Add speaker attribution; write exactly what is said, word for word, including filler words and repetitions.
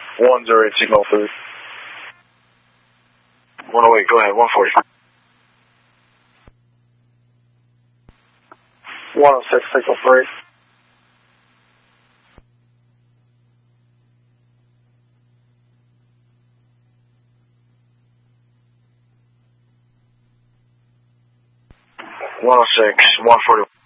Speaker 1: one zero eight, signal three. one oh eight, go ahead, one forty. one oh six, signal three. one oh six, one forty.